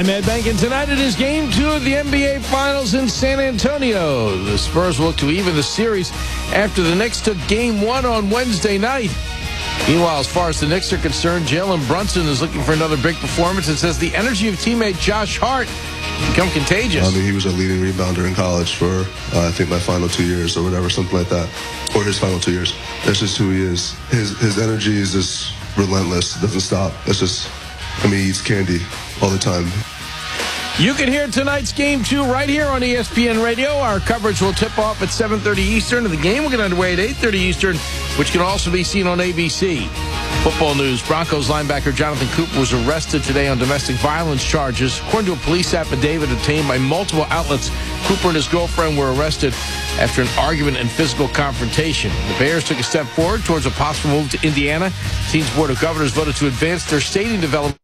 I'm Ed Bankin. Tonight it is Game 2 of the NBA Finals in San Antonio. The Spurs look to even the series after the Knicks took Game 1 on Wednesday night. Meanwhile, as far as the Knicks are concerned, Jalen Brunson is looking for another big performance and says the energy of teammate Josh Hart become contagious. I mean, he was a leading rebounder in college for, I think, my final 2 years or whatever, something like that. Or his final 2 years. That's just who he is. His energy is just relentless. It doesn't stop. It's just, he eats candy all the time. You can hear tonight's Game 2 right here on ESPN Radio. Our coverage will tip off at 7:30 Eastern, and the game will get underway at 8:30 Eastern, which can also be seen on ABC. Football news, Broncos linebacker Jonathan Cooper was arrested today on domestic violence charges. According to a police affidavit obtained by multiple outlets, Cooper and his girlfriend were arrested after an argument and physical confrontation. The Bears took a step forward towards a possible move to Indiana. The team's board of governors voted to advance their stadium development.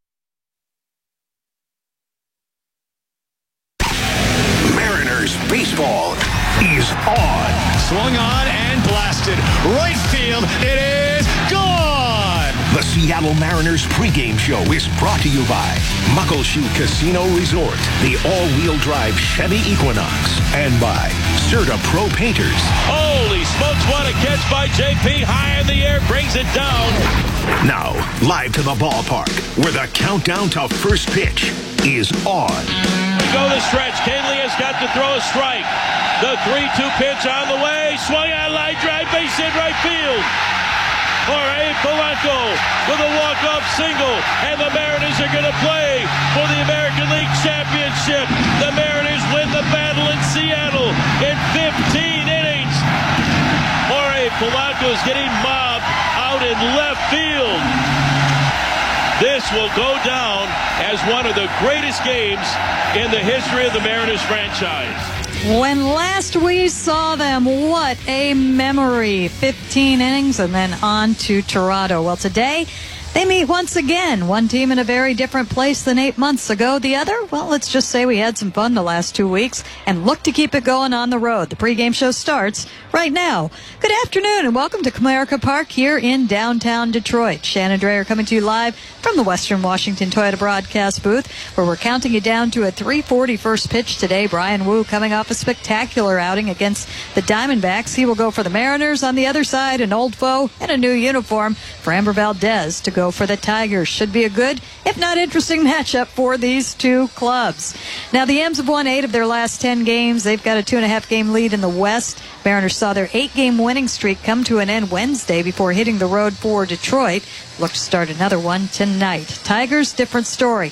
Baseball is on. Swung on and blasted. Right field. It is gone. The Seattle Mariners pregame show is brought to you by Muckleshoot Casino Resort, the all-wheel drive Chevy Equinox, and by Serta Pro Painters. Holy smokes, what a catch by JP. High in the air, brings it down. Now, live to the ballpark, where the countdown to first pitch is on. Go the stretch. Canely has got to throw a strike. The 3-2 pitch on the way. Swung out, line drive, base hit right field. Jorge Polanco with a walk-off single. And the Mariners are going to play for the American League Championship. The Mariners win the battle in Seattle in 15 innings. Jorge Polanco is getting mobbed out in left field. This will go down as one of the greatest games in the history of the Mariners franchise. When last we saw them, what a memory. 15 innings and then on to Toronto. Well, today they meet once again. One team in a very different place than 8 months ago. The other, well, let's just say we had some fun the last 2 weeks and look to keep it going on the road. The pregame show starts right now. Good afternoon and welcome to Comerica Park here in downtown Detroit. Shannon Dreyer coming to you live from the Western Washington Toyota broadcast booth, where we're counting you down to a 3:40 first pitch today. Brian Wu coming off a spectacular outing against the Diamondbacks. He will go for the Mariners. On the other side, an old foe and a new uniform for Amber Valdez to go for the Tigers. Should be a good, if not interesting, matchup for these two clubs. Now, the M's have won 8 of their last 10 games. They've got a 2.5-game lead in the West. Mariners saw their 8-game winning streak come to an end Wednesday before hitting the road for Detroit. Look to start another one tonight. Tigers, different story.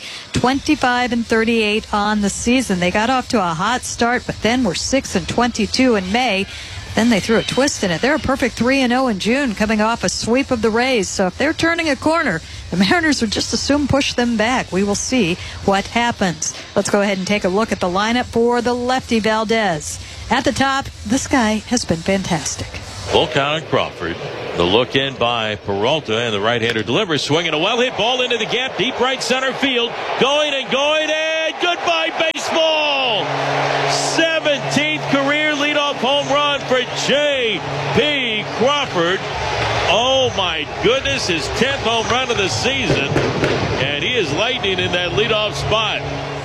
25-38 on the season. They got off to a hot start, but then were 6-22 in May. Then they threw a twist in it. They're a perfect 3-0 in June, coming off a sweep of the Rays. So if they're turning a corner, the Mariners would just as soon push them back. We will see what happens. Let's go ahead and take a look at the lineup for the lefty Valdez. At the top, this guy has been fantastic. Full count on Crawford. The look in by Peralta, and the right-hander delivers, swinging a well-hit ball into the gap, deep right center field. Going and going, and goodbye baseball! 17th career leadoff home run for J.P. Crawford. Oh my goodness, his 10th home run of the season, and he is lightning in that leadoff spot.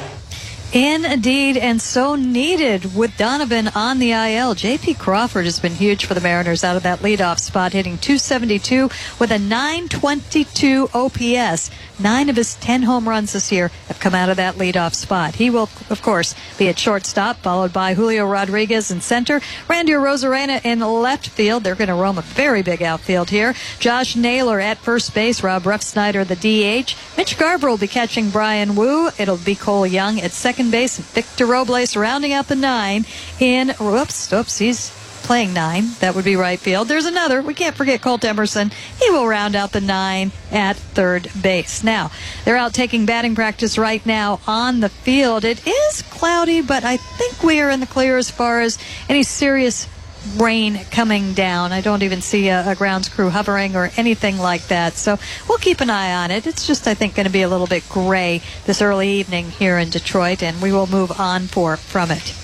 Indeed, and so needed with Donovan on the IL. J.P. Crawford has been huge for the Mariners out of that leadoff spot, hitting .272 with a .922 OPS. 9 of his 10 home runs this year have come out of that leadoff spot. He will, of course, be at shortstop, followed by Julio Rodriguez in center, Randy Arozarena in left field. They're going to roam a very big outfield here. Josh Naylor at first base, Rob Refsnyder the DH. Mitch Garver will be catching Brian Wu. It'll be Cole Young at second base, and Victor Robles rounding out the 9 in, he's playing 9. That would be right field. There's another. We can't forget Colt Emerson. He will round out the 9 at third base. Now, they're out taking batting practice right now on the field. It is cloudy, but I think we are in the clear as far as any serious rain coming down. I don't even see a grounds crew hovering or anything like that. So we'll keep an eye on it. It's just, I think, going to be a little bit gray this early evening here in Detroit, and we will move on from it.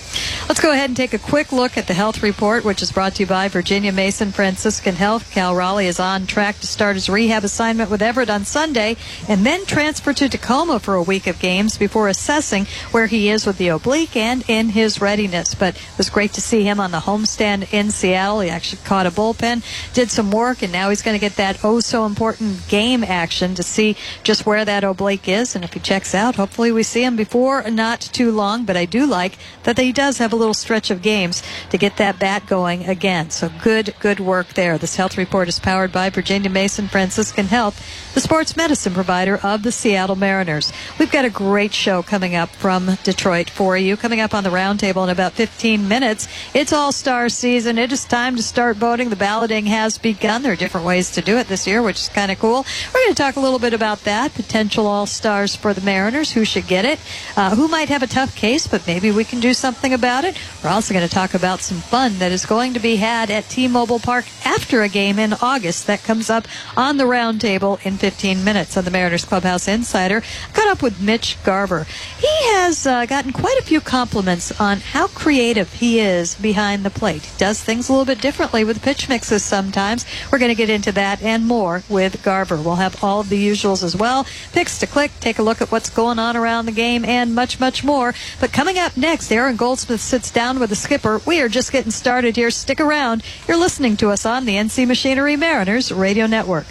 Let's go ahead and take a quick look at the health report, which is brought to you by Virginia Mason Franciscan Health. Cal Raleigh is on track to start his rehab assignment with Everett on Sunday and then transfer to Tacoma for a week of games before assessing where he is with the oblique and in his readiness. But it was great to see him on the homestand in Seattle. He actually caught a bullpen, did some work, and now he's going to get that oh-so-important game action to see just where that oblique is. And if he checks out, hopefully we see him before not too long. But I do like that he does have a little stretch of games to get that bat going again. So good work there. This health report is powered by Virginia Mason Franciscan Health, the sports medicine provider of the Seattle Mariners. We've got a great show coming up from Detroit for you. Coming up on the roundtable in about 15 minutes. It's All-Star season. It is time to start voting. The balloting has begun. There are different ways to do it this year, which is kind of cool. We're going to talk a little bit about that. Potential All-Stars for the Mariners. Who should get it? Who might have a tough case, but maybe we can do something about it. We're also going to talk about some fun that is going to be had at T-Mobile Park after a game in August. That comes up on the roundtable in 15 minutes on the Mariners Clubhouse Insider. I caught up with Mitch Garver. He has gotten quite a few compliments on how creative he is behind the plate. He does things a little bit differently with pitch mixes sometimes. We're going to get into that and more with Garver. We'll have all of the usuals as well. Picks to click, take a look at what's going on around the game, and much, much more. But coming up next, Aaron Goldsmith sits down with the skipper. We are just getting started here. Stick around. You're listening to us on the NC Machinery Mariners Radio Network.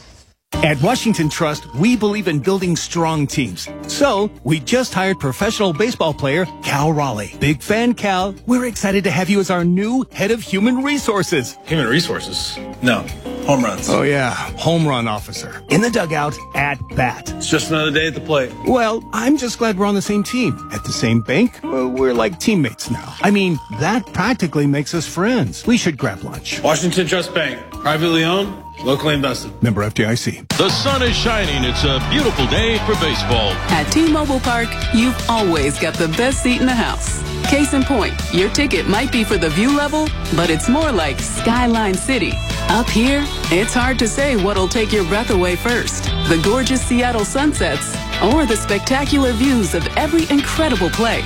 At Washington Trust, we believe in building strong teams. So, we just hired professional baseball player Cal Raleigh. Big fan, Cal. We're excited to have you as our new head of human resources. Human resources? No. Home runs. Oh, yeah. Home run officer. In the dugout, at bat. It's just another day at the plate. Well, I'm just glad we're on the same team. At the same bank, we're like teammates now. I mean, that practically makes us friends. We should grab lunch. Washington Trust Bank. Privately owned, locally invested. Member FDIC. The sun is shining. It's a beautiful day for baseball. At T-Mobile Park, you've always got the best seat in the house. Case in point, your ticket might be for the view level, but it's more like Skyline City. Up here, it's hard to say what'll take your breath away first. The gorgeous Seattle sunsets or the spectacular views of every incredible play.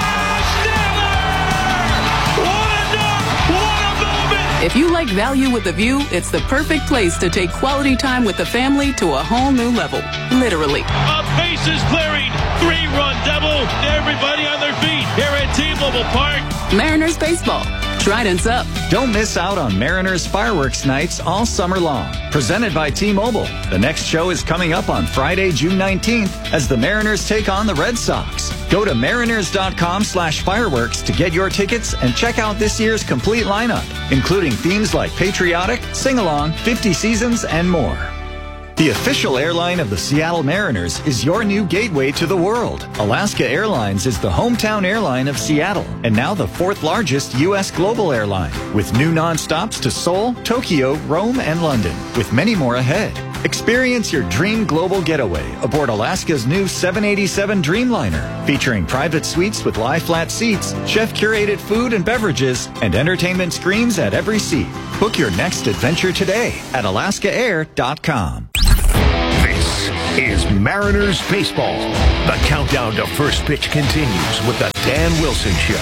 If you like value with a view, it's the perfect place to take quality time with the family to a whole new level. Literally. A bases clearing, 3-run double. Everybody on their feet here at T-Mobile Park. Mariners baseball. Trident's up. Don't miss out on Mariners fireworks nights all summer long. Presented by T-Mobile. The next show is coming up on Friday, June 19th as the Mariners take on the Red Sox. Go to mariners.com/fireworks to get your tickets and check out this year's complete lineup, including themes like Patriotic, Sing-Along, 50 Seasons, and more. The official airline of the Seattle Mariners is your new gateway to the world. Alaska Airlines is the hometown airline of Seattle and now the 4th largest U.S. global airline, with new nonstops to Seoul, Tokyo, Rome, and London, with many more ahead. Experience your dream global getaway aboard Alaska's new 787 Dreamliner, featuring private suites with lie-flat seats, chef-curated food and beverages, and entertainment screens at every seat. Book your next adventure today at alaskaair.com. This is Mariners Baseball. The countdown to first pitch continues with the Dan Wilson Show.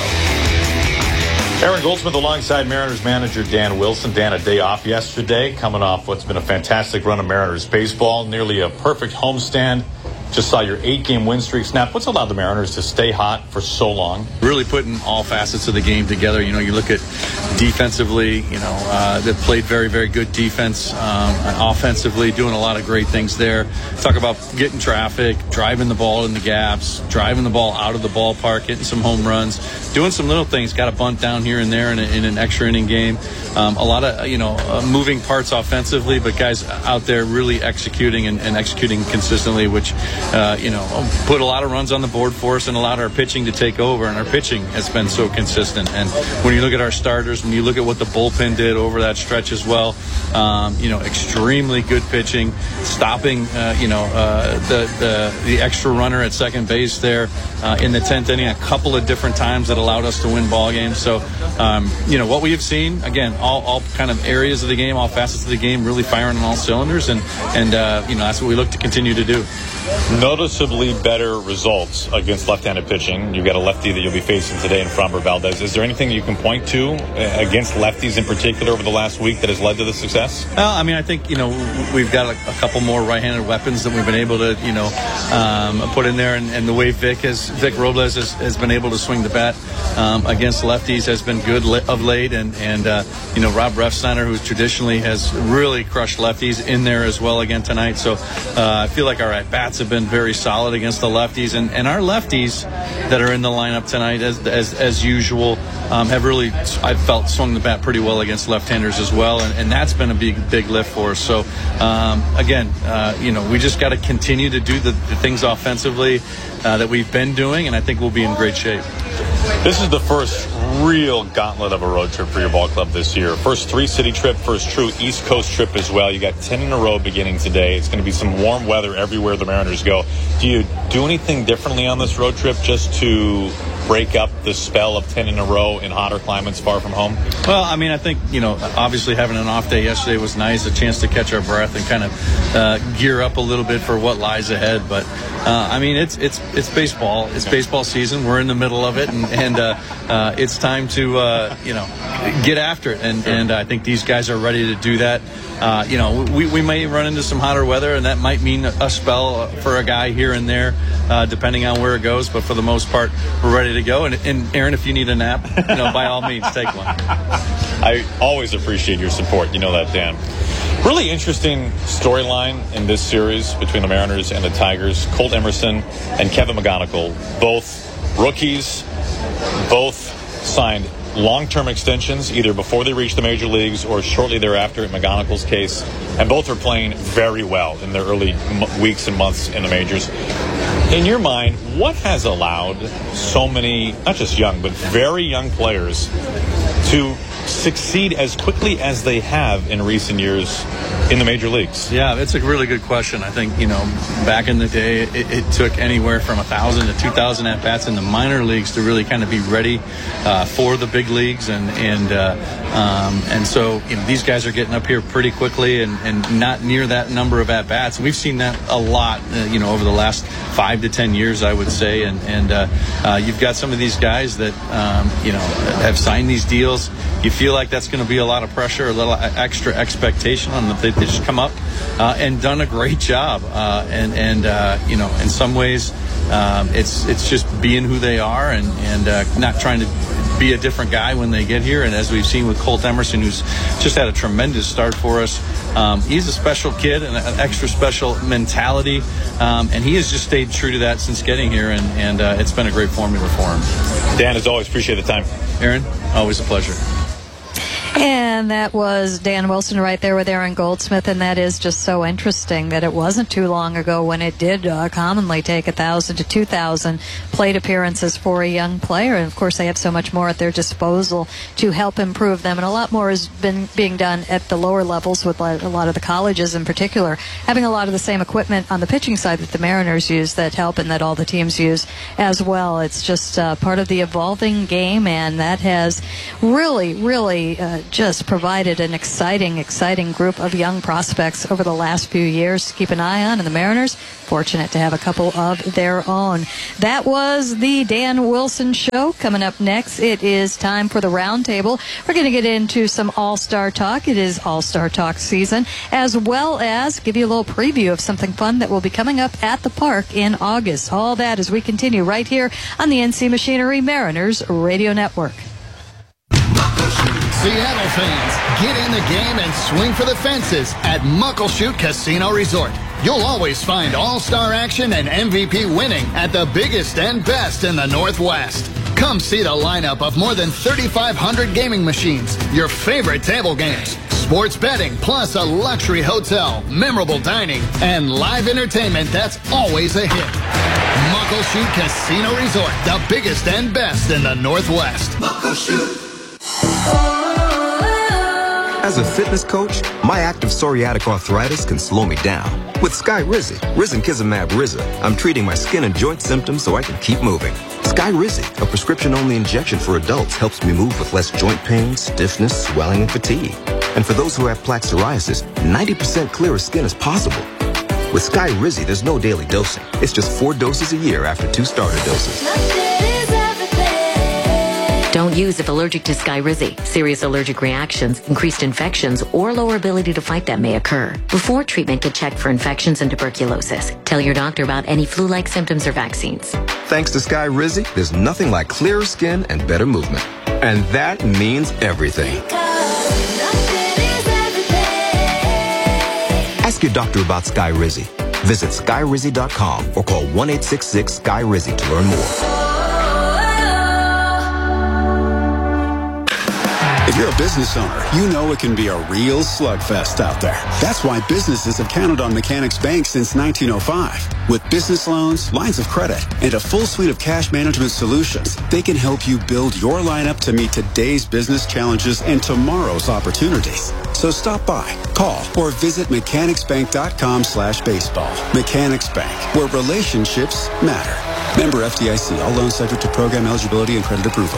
Aaron Goldsmith alongside Mariners manager Dan Wilson. Dan, a day off yesterday, coming off what's been a fantastic run of Mariners baseball. Nearly a perfect homestand. Just saw your 8-game win streak snap. What's allowed the Mariners to stay hot for so long? Really putting all facets of the game together. You know, you look at defensively, they've played very, very good defense. Offensively, doing a lot of great things there. Talk about getting traffic, driving the ball in the gaps, driving the ball out of the ballpark, getting some home runs, doing some little things. Got a bunt down here and there in an extra inning game. A lot of, moving parts offensively, but guys out there really executing and executing consistently, which put a lot of runs on the board for us and allowed our pitching to take over, and our pitching has been so consistent. And when you look at our starters, when you look at what the bullpen did over that stretch as well, extremely good pitching, stopping the extra runner at second base there in the 10th inning a couple of different times that allowed us to win ball games. So what we have seen, again, all kind of areas of the game, all facets of the game, really firing on all cylinders, and that's what we look to continue to do. noticeably better results against left-handed pitching. You've got a lefty that you'll be facing today in Framber Valdez. Is there anything you can point to against lefties in particular over the last week that has led to the success? Well, I mean, I think, we've got a couple more right-handed weapons that we've been able to, put in there. And the way Vic Robles has been able to swing the bat against lefties has been good of late. And Rob Refsnyder, who traditionally has really crushed lefties, in there as well again tonight. So I feel like our at-bats have been very solid against the lefties. And our lefties that are in the lineup tonight, as usual, have really, I've felt, swung the bat pretty well against left-handers as well. And that's been a big lift for us. So, again, we just got to continue to do the things offensively that we've been doing, and I think we'll be in great shape. This is the first real gauntlet of a road trip for your ball club this year. First 3-city trip, first true East Coast trip as well. You got 10 in a row beginning today. It's going to be some warm weather everywhere the Mariners go. Do you do anything differently on this road trip just to break up the spell of 10 in a row in hotter climates far from home? Well, I mean, I think, obviously having an off day yesterday was nice, a chance to catch our breath and kind of gear up a little bit for what lies ahead. But, I mean, it's baseball. It's baseball season. We're in the middle of it, and it's time to, get after it. And I think these guys are ready to do that. We may run into some hotter weather, and that might mean a spell for a guy here and there, depending on where it goes. But for the most part, we're ready to go. And Aaron, if you need a nap, by all means, take one. I always appreciate your support. You know that, Dan. Really interesting storyline in this series between the Mariners and the Tigers. Colt Emerson and Kevin McGonigal, both rookies, both signed long-term extensions either before they reached the major leagues or shortly thereafter in McGonigal's case, and both are playing very well in their early weeks and months in the majors. In your mind, what has allowed so many, not just young, but very young players to succeed as quickly as they have in recent years in the major leagues? Yeah, it's a really good question. I think, back in the day, it took anywhere from 1,000 to 2,000 at-bats in the minor leagues to really kind of be ready for the big leagues. And so, these guys are getting up here pretty quickly and not near that number of at-bats. We've seen that a lot, over the last 5 to 10 years, I would say. And you've got some of these guys that, have signed these deals. You feel like that's going to be a lot of pressure, a little extra expectation on them. They just come up and done a great job. In some ways, it's just being who they are and not trying to be a different guy when they get here. And as we've seen with Colt Emerson, who's just had a tremendous start for us, he's a special kid and an extra special mentality, and he has just stayed true to that since getting here, and it's been a great formula for him. Dan, as always, appreciate the time. Aaron, always a pleasure. And that was Dan Wilson right there with Aaron Goldsmith, and that is just so interesting that it wasn't too long ago when it did commonly take 1,000 to 2,000 plate appearances for a young player. And, of course, they have so much more at their disposal to help improve them. And a lot more has been being done at the lower levels with a lot of the colleges in particular, having a lot of the same equipment on the pitching side that the Mariners use that help and that all the teams use as well. It's just part of the evolving game, and that has really just provided an exciting group of young prospects over the last few years to keep an eye on, and the Mariners fortunate to have a couple of their own. That was the Dan Wilson Show. Coming up next, it is time for the Roundtable. We're going to get into some All-Star talk. It is All-Star talk season, as well as give you a little preview of something fun that will be coming up at the park in August. All that as we continue right here on the NC Machinery Mariners Radio Network. Seattle fans, get in the game and swing for the fences at Muckleshoot Casino Resort. You'll always find all-star action and MVP winning at the biggest and best in the Northwest. Come see the lineup of more than 3,500 gaming machines, your favorite table games, sports betting, plus a luxury hotel, memorable dining, and live entertainment that's always a hit. Muckleshoot Casino Resort, the biggest and best in the Northwest. Muckleshoot. As a fitness coach, my active psoriatic arthritis can slow me down. With Skyrizi, Risankizumab Riza, I'm treating my skin and joint symptoms so I can keep moving. Skyrizi, a prescription-only injection for adults, helps me move with less joint pain, stiffness, swelling, and fatigue. And for those who have plaque psoriasis, 90% clearer skin is possible. With Skyrizi, there's no daily dosing. It's just 4 doses a year after 2 starter doses. Don't use if allergic to Skyrizi. Serious allergic reactions, increased infections, or lower ability to fight them may occur. Before treatment, get checked for infections and tuberculosis. Tell your doctor about any flu-like symptoms or vaccines. Thanks to Skyrizi, there's nothing like clearer skin and better movement. And that means everything. Ask your doctor about Skyrizi. Visit Skyrizi.com or call 1-866-SKY-RIZI to learn more. If you're a business owner, you know it can be a real slugfest out there. That's why businesses have counted on Mechanics Bank since 1905. With business loans, lines of credit, and a full suite of cash management solutions, they can help you build your lineup to meet today's business challenges and tomorrow's opportunities. So stop by, call, or visit mechanicsbank.com/baseball. Mechanics Bank, where relationships matter. Member FDIC. All loans subject to program eligibility and credit approval.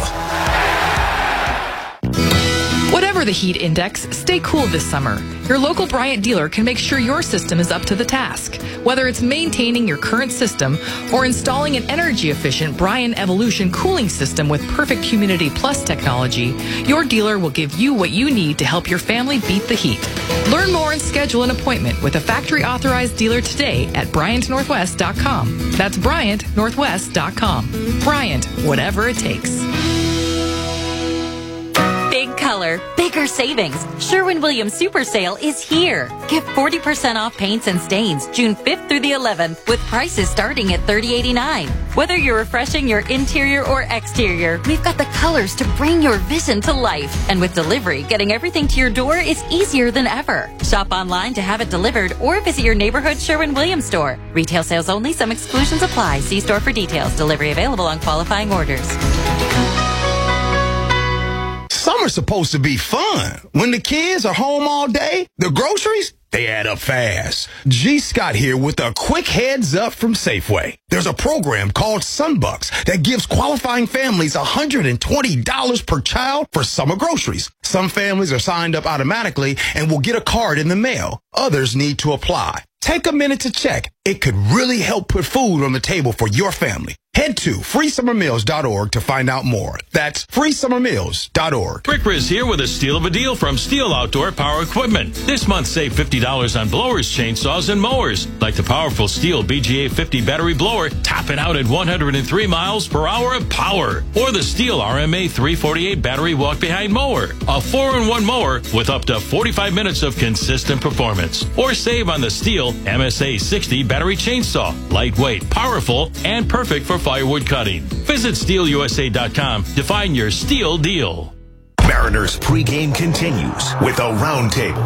Whatever the heat index, stay cool this summer. Your local Bryant dealer can make sure your system is up to the task. Whether it's maintaining your current system or installing an energy-efficient Bryant Evolution cooling system with perfect Humidity Plus technology, your dealer will give you what you need to help your family beat the heat. Learn more and schedule an appointment with a factory-authorized dealer today at BryantNorthwest.com. That's BryantNorthwest.com. Bryant, whatever it takes. Big color, bigger savings. Sherwin-Williams Super Sale is here. Get 40% off paints and stains June 5th through the 11th with prices starting at $30.89. Whether you're refreshing your interior or exterior, we've got the colors to bring your vision to life. And with delivery, getting everything to your door is easier than ever. Shop online to have it delivered or visit your neighborhood Sherwin-Williams store. Retail sales only. Some exclusions apply. See store for details. Delivery available on qualifying orders. Summer's supposed to be fun. When the kids are home all day, the groceries, they add up fast. G. Scott here with a quick heads up from Safeway. There's a program called Sunbucks that gives qualifying families $120 per child for summer groceries. Some families are signed up automatically and will get a card in the mail. Others need to apply. Take a minute to check. It could really help put food on the table for your family. Head to freesummermeals.org to find out more. That's freesummermeals.org. Rick Riz here with a steal of a deal from Steel Outdoor Power Equipment. This month, save $50 on blowers, chainsaws, and mowers. Like the powerful Steel BGA 50 battery blower, top it out at 103 miles per hour of power. Or the Steel RMA 348 battery walk-behind mower, a 4-in-1 mower with up to 45 minutes of consistent performance. Or save on the Steel MSA 60 battery chainsaw, lightweight, powerful, and perfect for firewood cutting. Visit SteelUSA.com to find your Steel deal. Mariners pregame continues with a roundtable.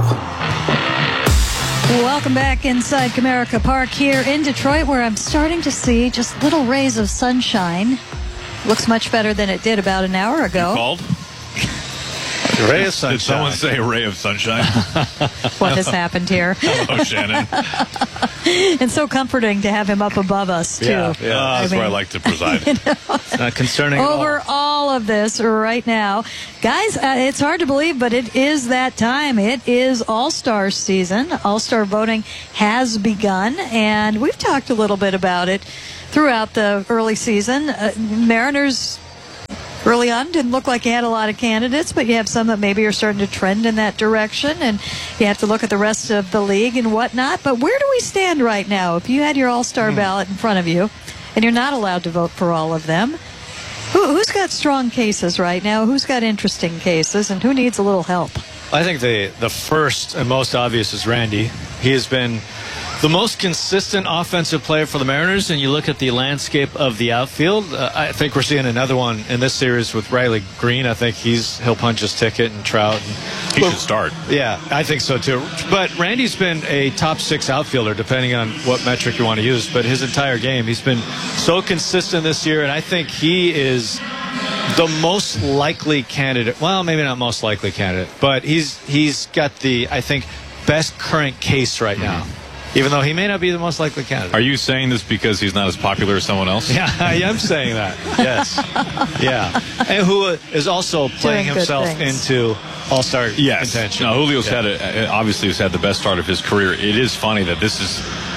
Welcome back inside Comerica Park here in Detroit, where I'm starting to see just little rays of sunshine. Looks much better than it did about an hour ago. You called? Ray of sunshine. Did someone say ray of sunshine? What has happened here? Hello, Shannon. It's so comforting to have him up above us, too. Yeah, that's where I like to preside. It's not concerning over all of this right now. Guys, it's hard to believe, but it is that time. It is All-Star season. All-Star voting has begun, and we've talked a little bit about it throughout the early season. Mariners early on didn't look like you had a lot of candidates, but you have some that maybe are starting to trend in that direction, and you have to look at the rest of the league and whatnot. But where do we stand right now? If you had your All-Star ballot in front of you, and you're not allowed to vote for all of them, who's got strong cases right now? Who's got interesting cases, and who needs a little help? I think the first and most obvious is Randy. He has been the most consistent offensive player for the Mariners, and you look at the landscape of the outfield, I think we're seeing another one in this series with Riley Green. I think he'll punch his ticket, and Trout. He should start. Yeah, I think so too. But Randy's been a top 6 outfielder, depending on what metric you want to use. But his entire game, he's been so consistent this year, and I think he is the most likely candidate. Well, maybe not most likely candidate, but he's got the, I think, best current case right now. Even though he may not be the most likely candidate. Are you saying this because he's not as popular as someone else? Yeah, I am saying that. Yes. Yeah. And who is also playing himself into All-Star contention. No, Julio's obviously has had the best start of his career. It is funny that this is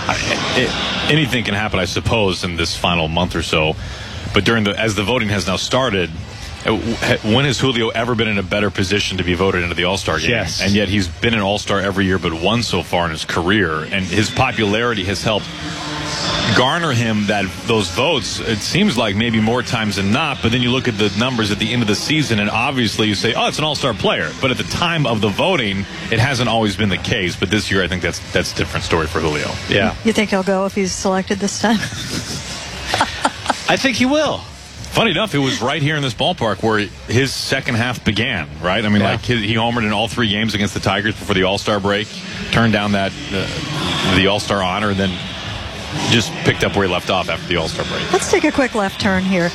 anything can happen, I suppose, in this final month or so. But as the voting has now started, when has Julio ever been in a better position to be voted into the All-Star game? Yes. And yet he's been an All-Star every year but one so far in his career. And his popularity has helped garner him those votes. It seems like maybe more times than not, but then you look at the numbers at the end of the season and obviously you say, oh, it's an all-star player. But at the time of the voting, it hasn't always been the case. But this year, I think that's a different story for Julio. Yeah. You think he'll go if he's selected this time? I think he will. Funny enough, it was right here in this ballpark where his second half began, right? I mean, he homered in all 3 games against the Tigers before the All-Star break, turned down the All-Star honor, and then just picked up where he left off after the All-Star break. Let's take a quick left turn here.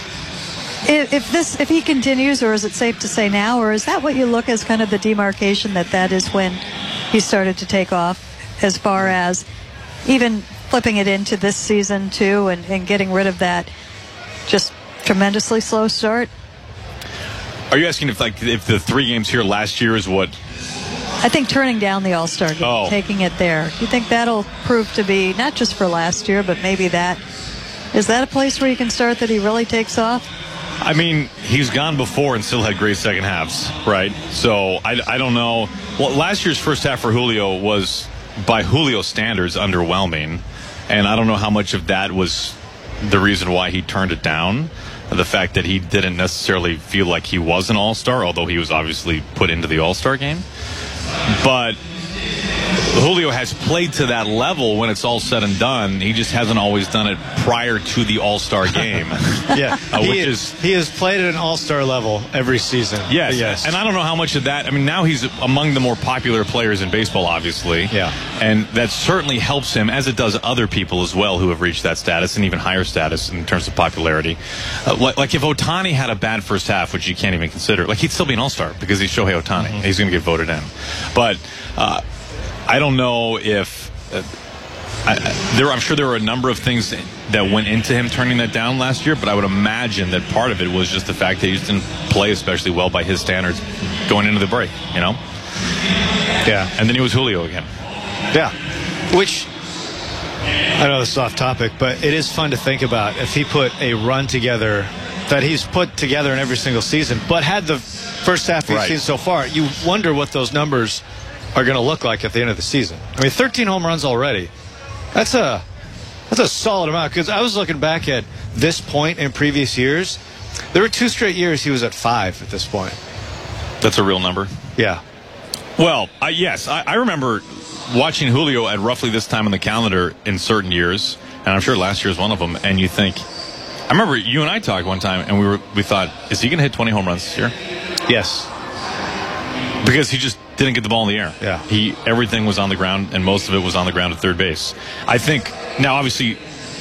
If he continues, or is it safe to say now, or is that what you look as kind of the demarcation that is when he started to take off, as far as even flipping it into this season too, and getting rid of that just tremendously slow start? Are you asking if the 3 games here last year is what? I think turning down the All-Star game, taking it there. Do you think that'll prove to be, not just for last year, but maybe is that a place where you can start that he really takes off? I mean, he's gone before and still had great second halves, right? So I don't know. Well, last year's first half for Julio was, by Julio standards, underwhelming. And I don't know how much of that was the reason why he turned it down. The fact that he didn't necessarily feel like he was an All-Star, although he was obviously put into the All-Star game. But Julio has played to that level when it's all said and done. He just hasn't always done it prior to the All-Star game. Yeah, he has played at an All-Star level every season. Yes, and I don't know how much of that. I mean, now he's among the more popular players in baseball, obviously. Yeah, and that certainly helps him, as it does other people as well who have reached that status and even higher status in terms of popularity. Like if Ohtani had a bad first half, which you can't even consider, he'd still be an All-Star because he's Shohei Ohtani. Mm-hmm. He's going to get voted in, but. I don't know if I'm sure there were a number of things that went into him turning that down last year, but I would imagine that part of it was just the fact that he just didn't play especially well by his standards going into the break, Yeah. And then he was Julio again. Yeah. Which, I know this is off topic, but it is fun to think about. If he put a run together that he's put together in every single season, but had the first half we've seen so far, you wonder what those numbers are going to look like at the end of the season. I mean, 13 home runs already. That's a solid amount, because I was looking back at this point in previous years. There were 2 straight years he was at 5 at this point. That's a real number? Yeah. Well, yes. I remember watching Julio at roughly this time on the calendar in certain years, and I'm sure last year was one of them, and you think, I remember you and I talked one time, and we thought, is he going to hit 20 home runs this year? Yes. Because he just didn't get the ball in the air. Yeah. Everything was on the ground, and most of it was on the ground at third base. I think, now obviously,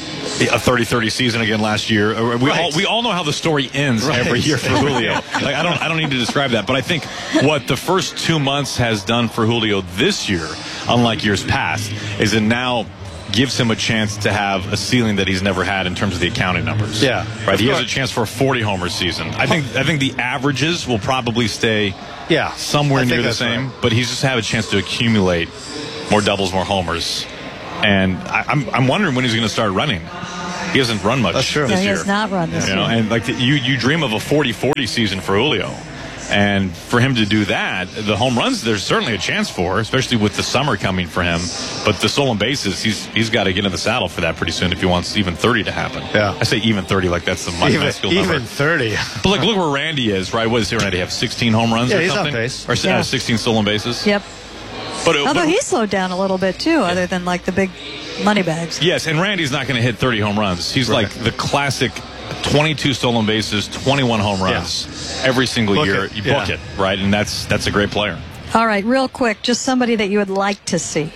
a 30-30 season again last year. We all know how the story ends every year for Julio. I don't need to describe that, but I think what the first 2 months has done for Julio this year, unlike years past, is it now gives him a chance to have a ceiling that he's never had in terms of the accounting numbers. Yeah. Right. He has a chance for a 40-homer season. I think the averages will probably stay somewhere near the same, but he's just have a chance to accumulate more doubles, more homers. And I'm wondering when he's going to start running. He hasn't run much this year. He has not run this year. And you dream of a 40-40 season for Julio. And for him to do that, the home runs, there's certainly a chance for, especially with the summer coming for him. But the stolen bases, he's got to get in the saddle for that pretty soon if he wants even 30 to happen. Yeah. I say even 30 like that's the minuscule number. Even 30. But look where Randy is, right? What does Randy have, 16 home runs or he's something? On base. Or 16 stolen bases? Yep. Although he slowed down a little bit, too, other than the big money bags. Yes, and Randy's not going to hit 30 home runs. He's like the classic 22 stolen bases, 21 home runs every single year. You book it, right? And that's a great player. All right, real quick, just somebody that you would like to see.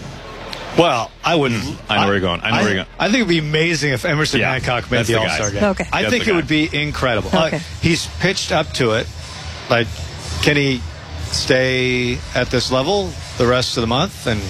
Well, I wouldn't. I know where you're going. I think it would be amazing if Emerson Hancock made the All-Star game. Okay. I think it would be incredible. Okay. He's pitched up to it. Can he stay at this level the rest of the month? And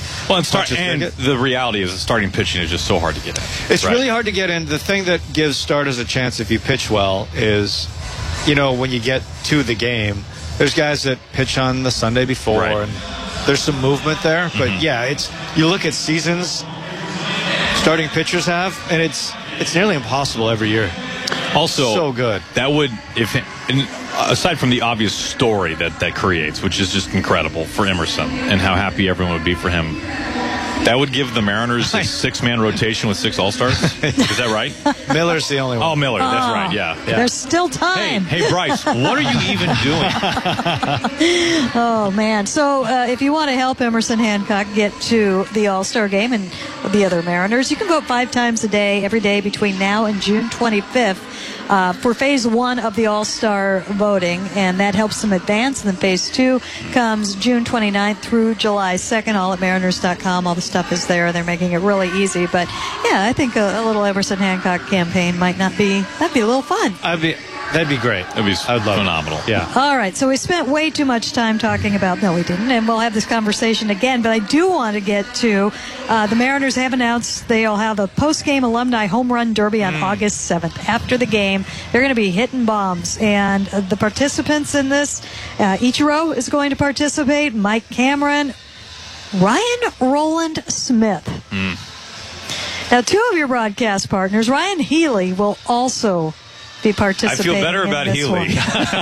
the reality is that starting pitching is just so hard to get in. It's really hard to get in. The thing that gives starters a chance if you pitch well is, when you get to the game, there's guys that pitch on the Sunday before, and there's some movement there. But you look at seasons, starting pitchers have, and it's nearly impossible every year. Also, so good. That would, aside from the obvious story that creates, which is just incredible for Emerson and how happy everyone would be for him, that would give the Mariners a 6-man rotation with 6 All-Stars. Is that right? Miller's the only one. Oh, Miller. That's right. Yeah. There's still time. Hey, Bryce, what are you even doing? Oh, man. So if you want to help Emerson Hancock get to the All-Star game and the other Mariners, you can vote 5 times a day, every day between now and June 25th. For Phase 1 of the All-Star voting, and that helps them advance. And then Phase 2 comes June 29th through July 2nd, all at Mariners.com. All the stuff is there. They're making it really easy. But, yeah, I think a little Emerson Hancock campaign that'd be a little fun. That'd be great. That'd be phenomenal. Yeah. All right, so we spent way too much time talking about, no, we didn't, and we'll have this conversation again, but I do want to get to the Mariners have announced they'll have a post-game alumni home run derby on August 7th. After the game, they're going to be hitting bombs, and the participants in this, Ichiro is going to participate, Mike Cameron, Ryan Roland Smith. Now, 2 of your broadcast partners, Ryan Healy, will also be participating. I feel better about Healy.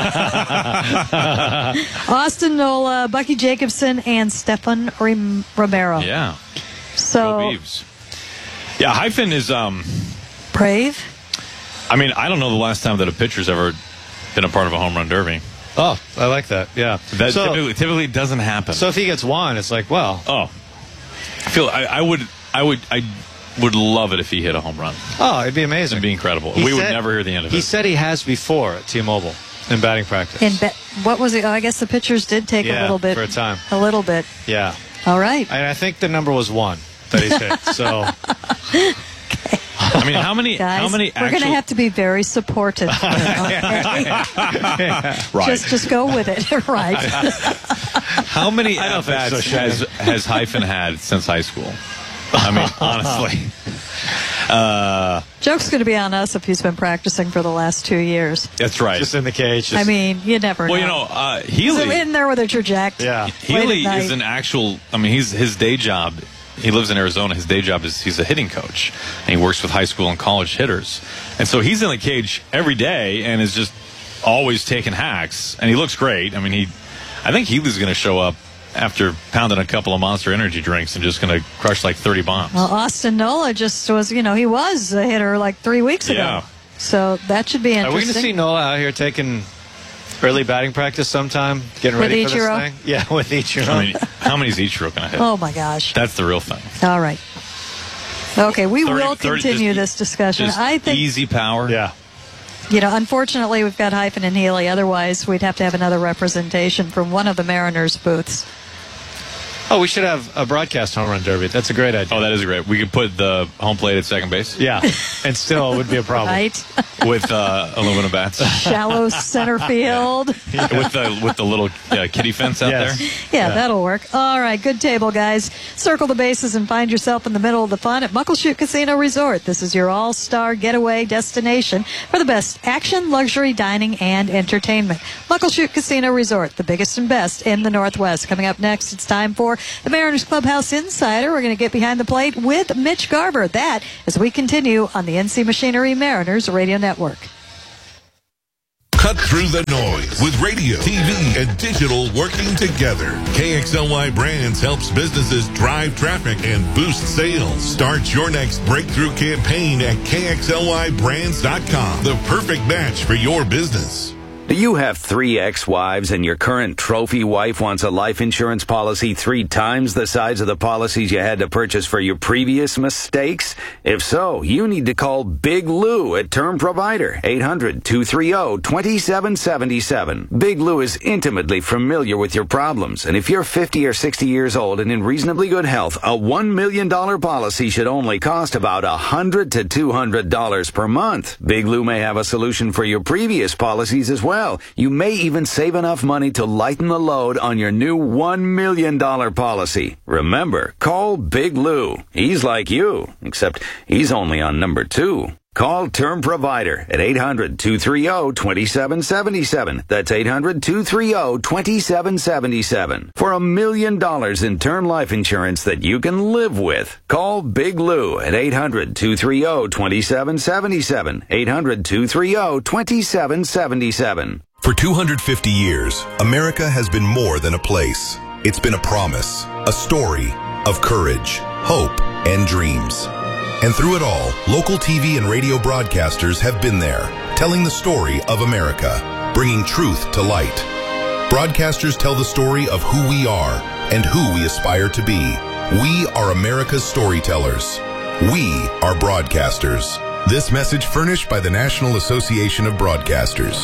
Austin Nola, Bucky Jacobson, and Stefan Romero. Yeah. So, yeah, Hyphen is brave. I mean, I don't know the last time that a pitcher's ever been a part of a home run derby. Oh, I like that. Yeah. That typically doesn't happen. So if he gets 1, it's like, well. Oh. I would love it if he hit a home run. Oh, it'd be amazing. It'd be incredible. We would never hear the end of it. He said he has before at T-Mobile in batting practice. What was it? Oh, I guess the pitchers did take a little bit. For a time. A little bit. Yeah. All right. And I think the number was 1 that he's hit. So. I mean, how many we're going to have to be very supportive. Right. Just go with it. Right. How many at-bats has Hyphen had since high school? I mean, honestly. Joke's going to be on us if he's been practicing for the last 2 years. That's right. Just in the cage. I mean, you never know. Well, Healy. So in there with a trajectory. Yeah. Healy is an actual, his day job, he lives in Arizona. His day job is he's a hitting coach. And he works with high school and college hitters. And so he's in the cage every day and is just always taking hacks. And he looks great. I think Healy's going to show up after pounding a couple of Monster Energy drinks and just going to crush like 30 bombs. Well, Austin Nola just was, he was a hitter like 3 weeks ago. Yeah. So that should be interesting. Are we going to see Nola out here taking early batting practice sometime? Getting ready for this thing? Yeah, with Ichiro. How many is Ichiro going to hit? Oh, my gosh. That's the real thing. All right. Okay, we will continue this discussion. I think easy power. Yeah. Unfortunately, we've got Hyphen and Healy. Otherwise, we'd have to have another representation from one of the Mariners' booths. Oh, we should have a broadcast home run derby. That's a great idea. Oh, that is great. We could put the home plate at second base. Yeah, and still it would be a problem. Right. With aluminum bats. Shallow center field. With the little kiddie fence out there. Yeah, that'll work. All right, good table, guys. Circle the bases and find yourself in the middle of the fun at Muckleshoot Casino Resort. This is your all-star getaway destination for the best action, luxury, dining, and entertainment. Muckleshoot Casino Resort, the biggest and best in the Northwest. Coming up next, it's time for the Mariners Clubhouse Insider. We're going to get behind the plate with Mitch Garver. That as we continue on the NC Machinery Mariners Radio Network. Cut through the noise with radio, TV, and digital working together. KXLY Brands helps businesses drive traffic and boost sales. Start your next breakthrough campaign at KXLYBrands.com. The perfect match for your business. Do you have 3 ex-wives and your current trophy wife wants a life insurance policy 3 times the size of the policies you had to purchase for your previous mistakes? If so, you need to call Big Lou at Term Provider, 800-230-2777. Big Lou is intimately familiar with your problems, and if you're 50 or 60 years old and in reasonably good health, a $1 million policy should only cost about $100 to $200 per month. Big Lou may have a solution for your previous policies as well. You may even save enough money to lighten the load on your new $1 million policy. Remember, call Big Lou. He's like you, except he's only on number 2. Call Term Provider at 800-230-2777. That's 800-230-2777. For $1 million in term life insurance that you can live with. Call Big Lou at 800-230-2777. 800-230-2777. For 250 years, America has been more than a place. It's been a promise, a story of courage, hope, and dreams. And through it all, local TV and radio broadcasters have been there, telling the story of America, bringing truth to light. Broadcasters tell the story of who we are and who we aspire to be. We are America's storytellers. We are broadcasters. This message furnished by the National Association of Broadcasters.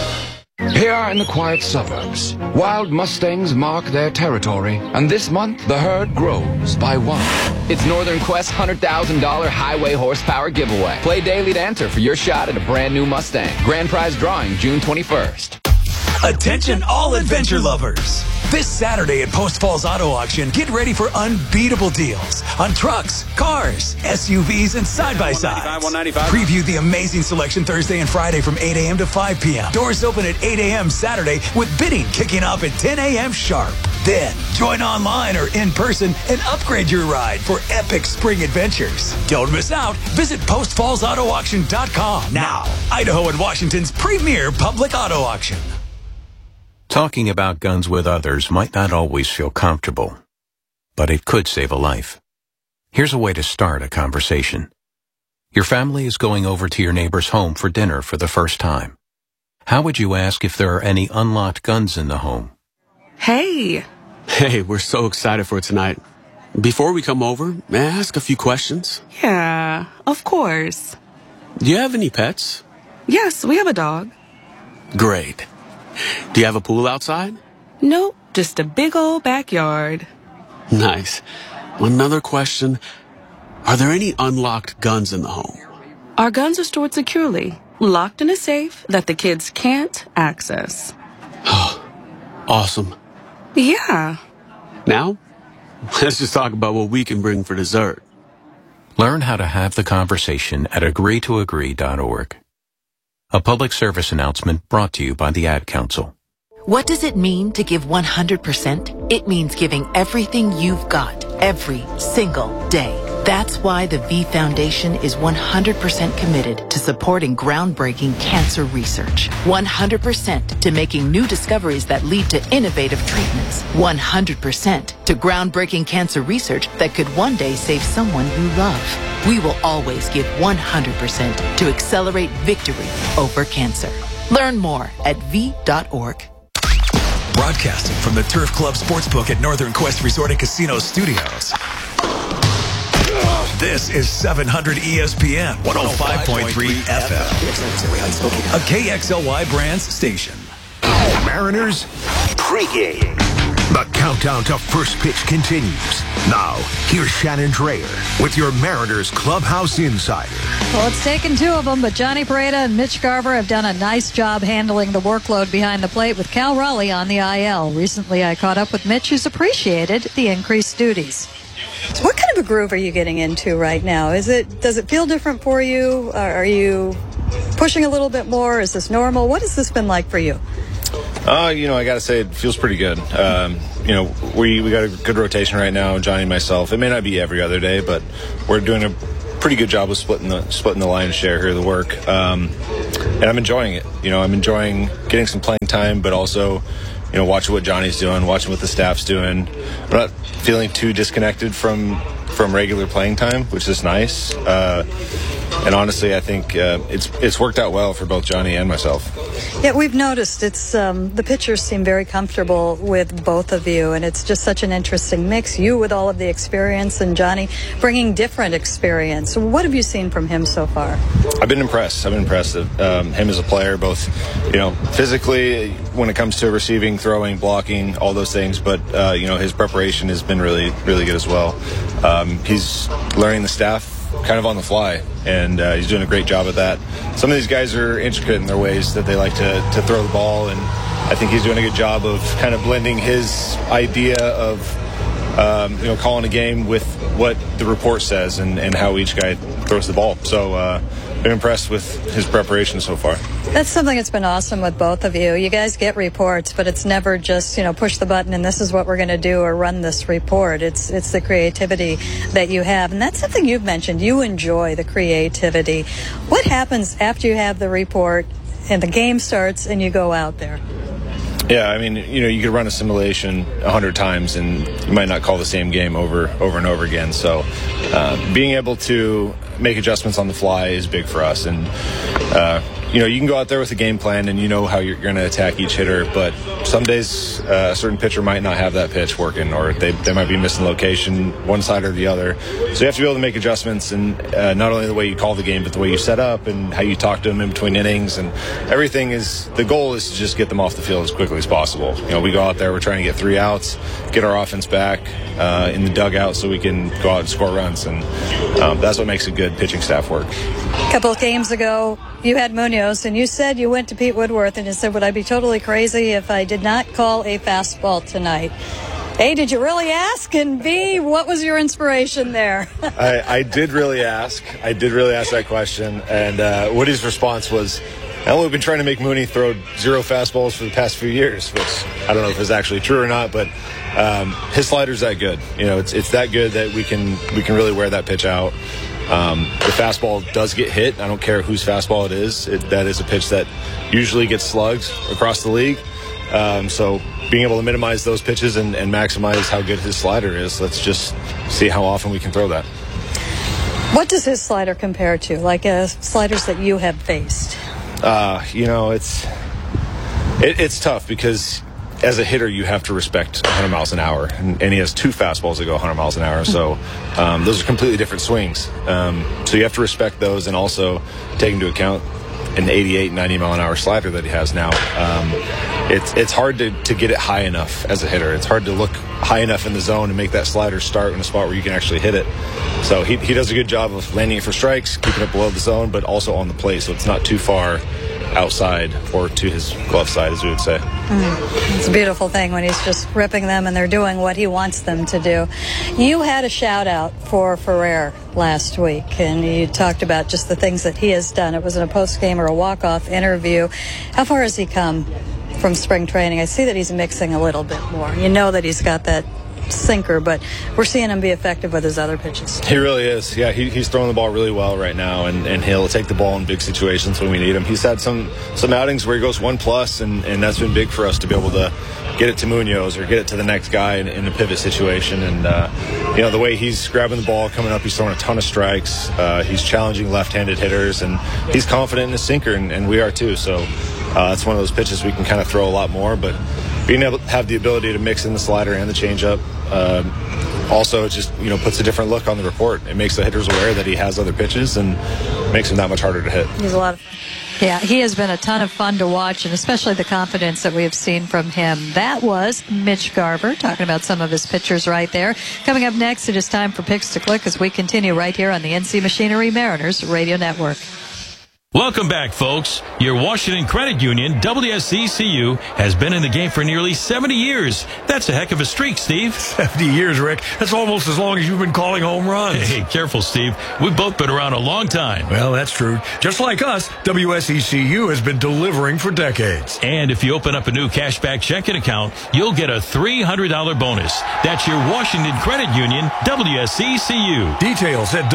Here in the quiet suburbs, wild Mustangs mark their territory, and this month the herd grows by one. It's Northern Quest's $100,000 highway horsepower giveaway. Play daily to enter for your shot at a brand new Mustang. Grand prize drawing June 21st. Attention all adventure lovers. This Saturday at Post Falls Auto Auction, get ready for unbeatable deals on trucks, cars, SUVs, and side-by-sides. Preview the amazing selection Thursday and Friday from 8 a.m. to 5 p.m. Doors open at 8 a.m. Saturday with bidding kicking off at 10 a.m. sharp. Then, join online or in person and upgrade your ride for epic spring adventures. Don't miss out. Visit PostFallsAutoAuction.com. Now, Idaho and Washington's premier public auto auction. Talking about guns with others might not always feel comfortable, but it could save a life. Here's a way to start a conversation. Your family is going over to your neighbor's home for dinner for the first time. How would you ask if there are any unlocked guns in the home? Hey, we're so excited for tonight. Before we come over, may I ask a few questions? Yeah, of course. Do you have any pets? Yes, we have a dog. Great. Do you have a pool outside? Nope, just a big old backyard. Nice. Another question. Are there any unlocked guns in the home? Our guns are stored securely, locked in a safe that the kids can't access. Awesome. Yeah. Now, let's just talk about what we can bring for dessert. Learn how to have the conversation at agreetoagree.org. A public service announcement brought to you by the Ad Council. What does it mean to give 100%? It means giving everything you've got every single day. That's why the V Foundation is 100% committed to supporting groundbreaking cancer research. 100% to making new discoveries that lead to innovative treatments. 100% to groundbreaking cancer research that could one day save someone you love. We will always give 100% to accelerate victory over cancer. Learn more at V.org. Broadcasting from the Turf Club Sportsbook at Northern Quest Resort and Casino Studios. This is 700 ESPN 105.3 FM. A KXLY Brands station. Mariners pregame. The countdown to first pitch continues. Now, here's Shannon Drayer with your Mariners Clubhouse Insider. Well, it's taken two of them, but Johnny Pereda and Mitch Garver have done a nice job handling the workload behind the plate with Cal Raleigh on the IL. Recently, I caught up with Mitch, who's appreciated the increased duties. So what kind of a groove are you getting into right now? Does it feel different for you? Are you pushing a little bit more? Is this normal? What has this been like for you? I got to say it feels pretty good. We got a good rotation right now, Johnny and myself. It may not be every other day, but we're doing a pretty good job of splitting the lion's share here of the work. And I'm enjoying it. I'm enjoying getting some playing time, but also, watching what Johnny's doing, watching what the staff's doing. I'm not feeling too disconnected from regular playing time, which is nice. And honestly, I think it's worked out well for both Johnny and myself. Yeah, we've noticed it's the pitchers seem very comfortable with both of you, and it's just such an interesting mix. You with all of the experience, and Johnny bringing different experience. What have you seen from him so far? I've been impressed. Him as a player, both physically when it comes to receiving, throwing, blocking, all those things. But his preparation has been really, really good as well. He's learning the staff kind of on the fly, and he's doing a great job at that. Some of these guys are intricate in their ways that they like to throw the ball, and I think he's doing a good job of kind of blending his idea of calling a game with what the report says and how each guy throws the ball. So been impressed with his preparation so far. That's something that's been awesome with both of you. You guys get reports, but it's never just, push the button and this is what we're going to do or run this report. It's the creativity that you have. And that's something you've mentioned. You enjoy the creativity. What happens after you have the report and the game starts and you go out there? Yeah, I mean, you could run a simulation 100 times and you might not call the same game over and over again. So being able to make adjustments on the fly is big for us. And, you can go out there with a game plan and you know how you're going to attack each hitter. But some days a certain pitcher might not have that pitch working, or they might be missing location, one side or the other. So you have to be able to make adjustments, and not only the way you call the game, but the way you set up and how you talk to them in between innings. And everything the goal is to just get them off the field as quickly as possible. We go out there, we're trying to get 3 outs, get our offense back in the dugout so we can go out and score runs. And that's what makes a good pitching staff work. A couple of games ago, you had Munoz, and you said you went to Pete Woodworth and you said, would I be totally crazy if I did not call a fastball tonight? A, did you really ask? And B, what was your inspiration there? I did really ask. I did really ask that question. And Woody's response was, we've been trying to make Mooney throw 0 fastballs for the past few years, which I don't know if is actually true or not, but his slider's that good. It's that good that we can really wear that pitch out. The fastball does get hit. I don't care whose fastball it is. That is a pitch that usually gets slugged across the league. So being able to minimize those pitches and maximize how good his slider is, let's just see how often we can throw that. What does his slider compare to, like sliders that you have faced? It's tough because as a hitter, you have to respect 100 miles an hour. And he has 2 fastballs that go 100 miles an hour. So those are completely different swings. So you have to respect those and also take into account an 88, 90 mile an hour slider that he has now. It's hard to get it high enough as a hitter. It's hard to look high enough in the zone and make that slider start in a spot where you can actually hit it. So he does a good job of landing it for strikes, keeping it below the zone, but also on the plate, so it's not too far outside or to his glove side, as we would say. It's a beautiful thing when he's just ripping them and they're doing what he wants them to do. You had a shout out for Ferrer last week, and you talked about just the things that he has done. It was in a post-game or a walk-off interview. How far has he come from spring training? I see that he's mixing a little bit more. You know that he's got that sinker, but we're seeing him be effective with his other pitches. He really is. Yeah, he's throwing the ball really well right now, and he'll take the ball in big situations when we need him. He's had some outings where he goes 1+, and that's been big for us to be able to get it to Munoz or get it to the next guy in a pivot situation. And the way he's grabbing the ball, coming up, he's throwing a ton of strikes. He's challenging left-handed hitters, and he's confident in his sinker, and we are too. So that's one of those pitches we can kind of throw a lot more, but being able to have the ability to mix in the slider and the changeup also just puts a different look on the report. It makes the hitters aware that he has other pitches and makes him that much harder to hit. He's a lot of fun. Yeah, he has been a ton of fun to watch, and especially the confidence that we have seen from him. That was Mitch Garver talking about some of his pitchers right there. Coming up next, it is time for Picks to Click as we continue right here on the NC Machinery Mariners Radio Network. Welcome back, folks. Your Washington Credit Union, WSECU, has been in the game for nearly 70 years. That's a heck of a streak, Steve. 70 years, Rick. That's almost as long as you've been calling home runs. Hey, careful, Steve. We've both been around a long time. Well, that's true. Just like us, WSECU has been delivering for decades. And if you open up a new cashback checking account, you'll get a $300 bonus. That's your Washington Credit Union, WSECU. Details at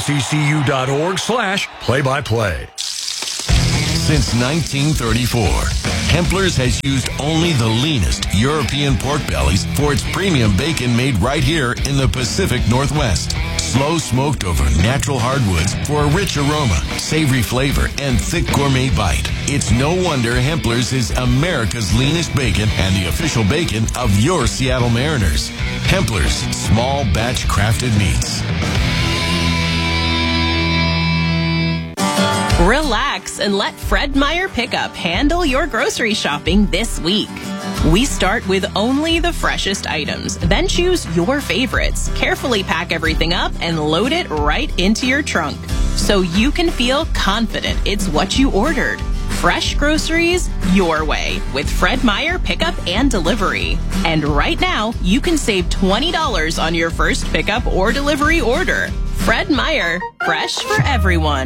WSECU.org/play-by-play. Since 1934, Hempler's has used only the leanest European pork bellies for its premium bacon made right here in the Pacific Northwest. Slow smoked over natural hardwoods for a rich aroma, savory flavor, and thick gourmet bite. It's no wonder Hempler's is America's leanest bacon and the official bacon of your Seattle Mariners. Hempler's, small batch crafted meats. Relax and let Fred Meyer Pickup handle your grocery shopping this week. We start with only the freshest items, then choose your favorites, carefully pack everything up, and load it right into your trunk so you can feel confident it's what you ordered. Fresh groceries your way with Fred Meyer Pickup and Delivery. And right now, you can save $20 on your first pickup or delivery order. Fred Meyer, fresh for everyone.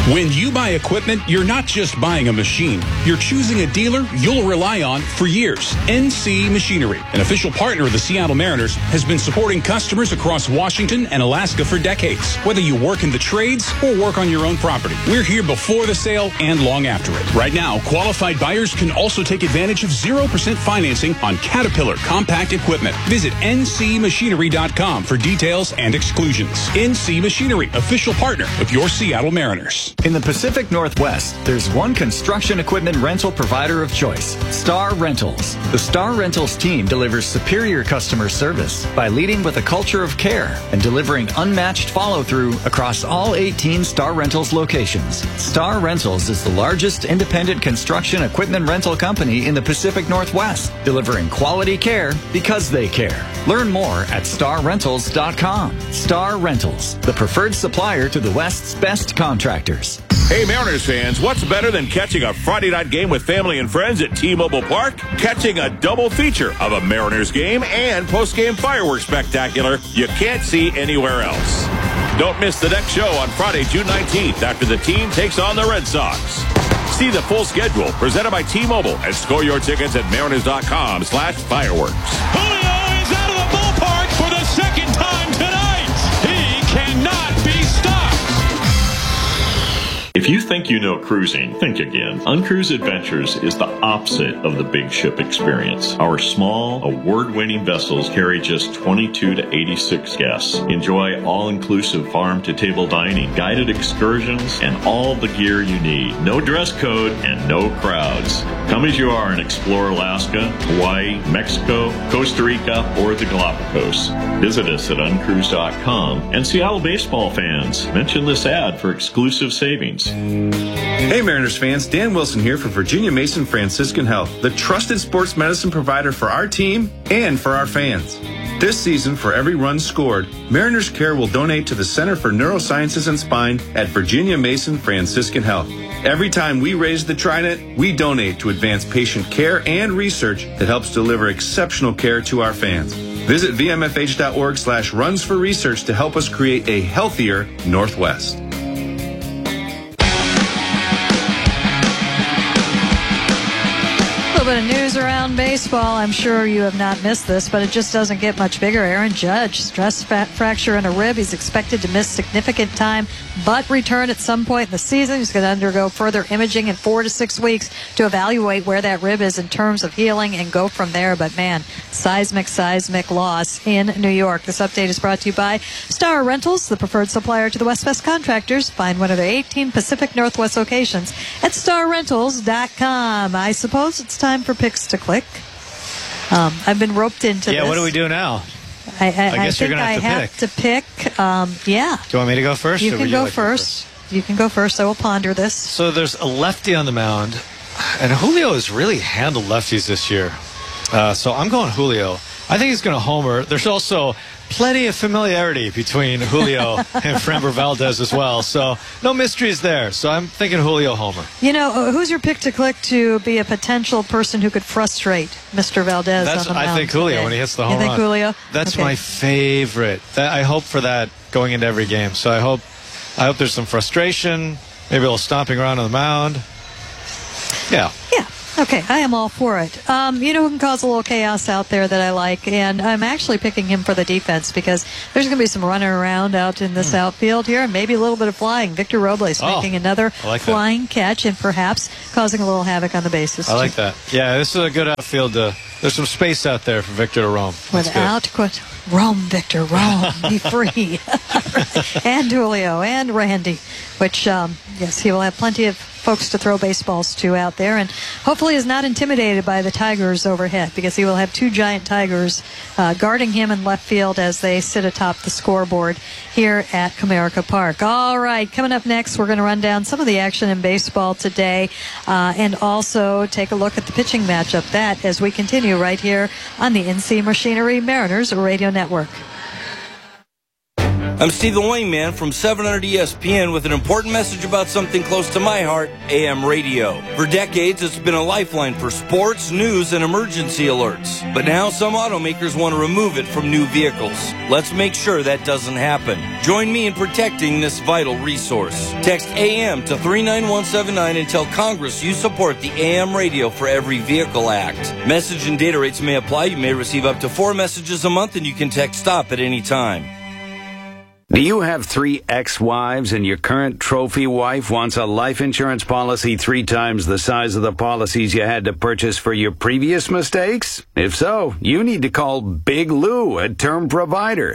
When you buy equipment, you're not just buying a machine. You're choosing a dealer you'll rely on for years. NC Machinery, an official partner of the Seattle Mariners, has been supporting customers across Washington and Alaska for decades. Whether you work in the trades or work on your own property, we're here before the sale and long after it. Right now, qualified buyers can also take advantage of 0% financing on Caterpillar compact equipment. Visit ncmachinery.com for details and exclusions. NC Machinery, official partner of your Seattle Mariners. In the Pacific Northwest, there's one construction equipment rental provider of choice, Star Rentals. The Star Rentals team delivers superior customer service by leading with a culture of care and delivering unmatched follow-through across all 18 Star Rentals locations. Star Rentals is the largest independent construction equipment rental company in the Pacific Northwest, delivering quality care because they care. Learn more at starrentals.com. Star Rentals, the preferred supplier to the West's best contractors. Hey, Mariners fans, what's better than catching a Friday night game with family and friends at T-Mobile Park? Catching a double feature of a Mariners game and post-game fireworks spectacular you can't see anywhere else. Don't miss the next show on Friday, June 19th after the team takes on the Red Sox. See the full schedule presented by T-Mobile and score your tickets at mariners.com/fireworks. Julio is out of the ballpark for the second time tonight. He cannot be stopped. If you think you know cruising, think again. Uncruise Adventures is the opposite of the big ship experience. Our small, award-winning vessels carry just 22 to 86 guests. Enjoy all-inclusive farm-to-table dining, guided excursions, and all the gear you need. No dress code and no crowds. Come as you are and explore Alaska, Hawaii, Mexico, Costa Rica, or the Galapagos. Visit us at uncruise.com. And Seattle baseball fans, mention this ad for exclusive savings. Hey Mariners fans, Dan Wilson here for Virginia Mason Franciscan Health, the trusted sports medicine provider for our team and for our fans. This season, for every run scored, Mariners Care will donate to the Center for Neurosciences and Spine at Virginia Mason Franciscan Health. Every time we raise the TriNet, we donate to advance patient care and research that helps deliver exceptional care to our fans. Visit vmfh.org/runs for research to help us create a healthier Northwest. A little bit of news around baseball. I'm sure you have not missed this, but it just doesn't get much bigger. Aaron Judge, stress fracture in a rib. He's expected to miss significant time, but return at some point in the season. He's going to undergo further imaging in 4 to 6 weeks to evaluate where that rib is in terms of healing and go from there. But man, seismic loss in New York. This update is brought to you by Star Rentals, the preferred supplier to the West West contractors. Find one of their 18 Pacific Northwest locations at starrentals.com. I suppose it's time for picks to click. I've been roped into this. Yeah, what do we do now? I guess you're going to have to pick. Yeah. Do you want me to go first? You can go first. You can go first. I will ponder this. So there's a lefty on the mound, and Julio has really handled lefties this year. So I'm going Julio. I think he's going to homer. There's also plenty of familiarity between Julio and Framber Valdez as well. So no mysteries there. So I'm thinking Julio homer. You know, who's your pick to click to be a potential person who could frustrate Mr. Valdez on the mound? I think Julio when he hits the home run. You think Julio? That's my favorite. I hope for that going into every game. So I hope there's some frustration, maybe a little stomping around on the mound. Yeah. Yeah. Okay, I am all for it. You know who can cause a little chaos out there that I like, and I'm actually picking him for the defense because there's going to be some running around out in this outfield here, and maybe a little bit of flying. Victor Robles making another flying catch and perhaps causing a little havoc on the bases. I like that. Yeah, this is a good outfield. There's some space out there for Victor to roam. Without question. Roam, Victor, roam. Be free. And Julio and Randy, which, yes, he will have plenty of folks to throw baseballs to out there, and hopefully is not intimidated by the Tigers overhead, because he will have two giant Tigers guarding him in left field as they sit atop the scoreboard here at Comerica Park. All right, coming up next, we're going to run down some of the action in baseball today and also take a look at the pitching matchup. That as we continue right here on the NC Machinery Mariners Radio Network. I'm Steve the Wingman from 700 ESPN with an important message about something close to my heart, AM radio. For decades, it's been a lifeline for sports, news, and emergency alerts. But now some automakers want to remove it from new vehicles. Let's make sure that doesn't happen. Join me in protecting this vital resource. Text AM to 39179 and tell Congress you support the AM Radio for Every Vehicle Act. Message and data rates may apply. You may receive up to 4 messages a month, and you can text STOP at any time. Do you have 3 ex-wives and your current trophy wife wants a life insurance policy 3 times the size of the policies you had to purchase for your previous mistakes? If so, you need to call Big Lou, a term provider,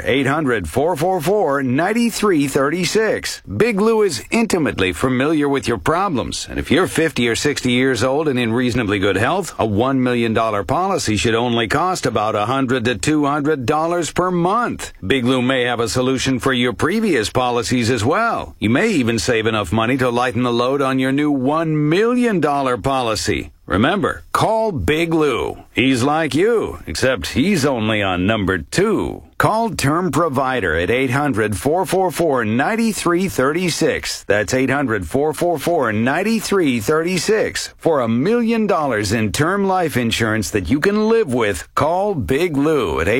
800-444-9336. Big Lou is intimately familiar with your problems, and if you're 50 or 60 years old and in reasonably good health, a $1 million policy should only cost about $100 to $200 per month. Big Lou may have a solution for your previous policies as well. You may even save enough money to lighten the load on your new $1 million policy. Remember, call Big Lou. He's like you, except he's only on number 2. Call Term Provider at 800-444-9336. That's 800-444-9336. For $1 million in term life insurance that you can live with, call Big Lou at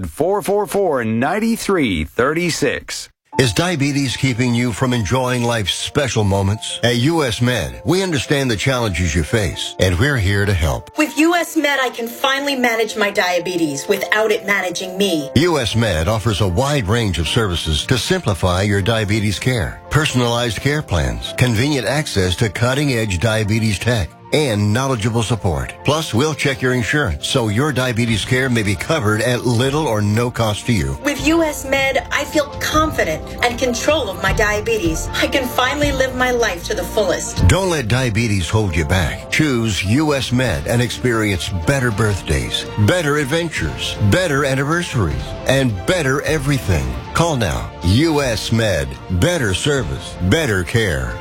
800-444-9336. Is diabetes keeping you from enjoying life's special moments? At U.S. Med, we understand the challenges you face, and we're here to help. With U.S. Med, I can finally manage my diabetes without it managing me. U.S. Med offers a wide range of services to simplify your diabetes care. Personalized care plans, convenient access to cutting-edge diabetes tech, and knowledgeable support. Plus, we'll check your insurance so your diabetes care may be covered at little or no cost to you. With U.S. Med, I feel confident and control of my diabetes. I can finally live my life to the fullest. Don't let diabetes hold you back. Choose U.S. Med and experience better birthdays, better adventures, better anniversaries, and better everything. Call now. U.S. Med. Better service. Better care.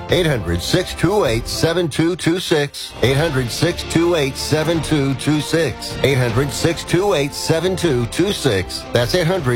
800-628-7226. 800-628-7226. 800-628-7226. That's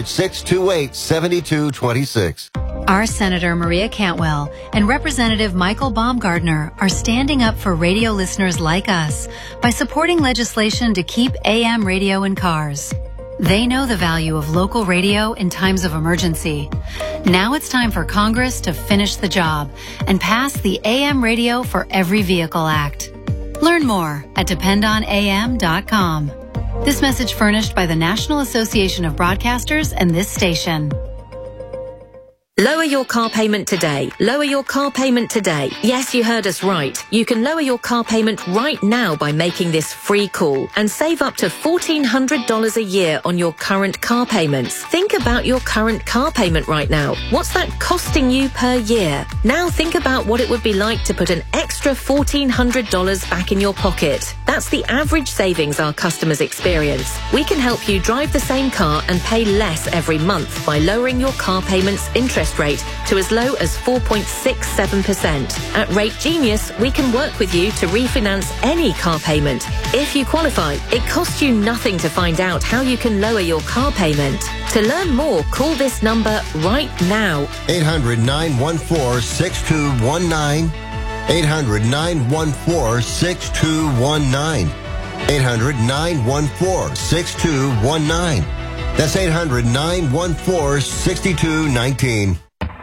800-628-7226. Our Senator Maria Cantwell and Representative Michael Baumgardner are standing up for radio listeners like us by supporting legislation to keep AM radio in cars. They know the value of local radio in times of emergency. Now it's time for Congress to finish the job and pass the AM Radio for Every Vehicle Act. Learn more at dependonam.com. This message furnished by the National Association of Broadcasters and this station. Lower your car payment today. Lower your car payment today. Yes, you heard us right. You can lower your car payment right now by making this free call and save up to $1,400 a year on your current car payments. Think about your current car payment right now. What's that costing you per year? Now think about what it would be like to put an extra $1,400 back in your pocket. That's the average savings our customers experience. We can help you drive the same car and pay less every month by lowering your car payment's interest rate to as low as 4.67%. At Rate Genius, we can work with you to refinance any car payment. If you qualify, it costs you nothing to find out how you can lower your car payment. To learn more, call this number right now. 800-914-6219. 800-914-6219. 800-914-6219. That's 800-914-6219.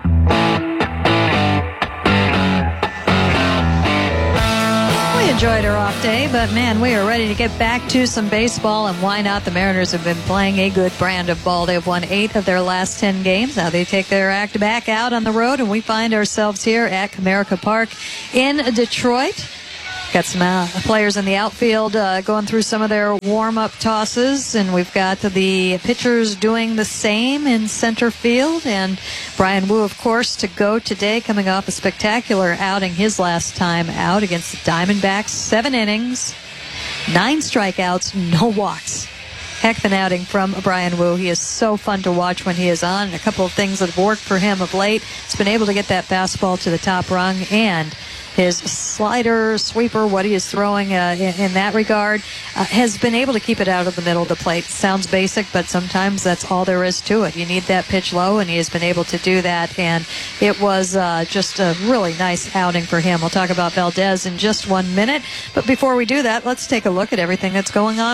We enjoyed our off day, but man, we are ready to get back to some baseball, and why not? The Mariners have been playing a good brand of ball. They have won 8 of their last 10 games. Now they take their act back out on the road, and we find ourselves here at Comerica Park in Detroit. Got some players in the outfield going through some of their warm-up tosses, and we've got the pitchers doing the same in center field. And Bryan Woo, of course, to go today, coming off a spectacular outing his last time out against the Diamondbacks. 7 innings, 9 strikeouts, no walks. Heck of an outing from Bryan Woo. He is so fun to watch when he is on. And a couple of things that have worked for him of late. He's been able to get that fastball to the top rung, and his slider, sweeper, what he is throwing in that regard, has been able to keep it out of the middle of the plate. Sounds basic, but sometimes that's all there is to it. You need that pitch low, and he has been able to do that, and it was just a really nice outing for him. We'll talk about Valdez in just 1 minute, but before we do that, let's take a look at everything that's going on